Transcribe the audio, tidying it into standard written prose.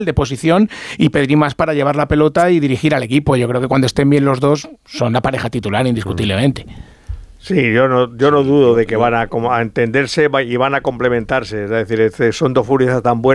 de posición, y Pedri más para llevar la pelota y dirigir al equipo. Yo creo que cuando estén bien los dos son la pareja titular indiscutiblemente. Sí, yo no dudo de que van a entenderse y van a complementarse. Es decir, son dos futbolistas tan buenos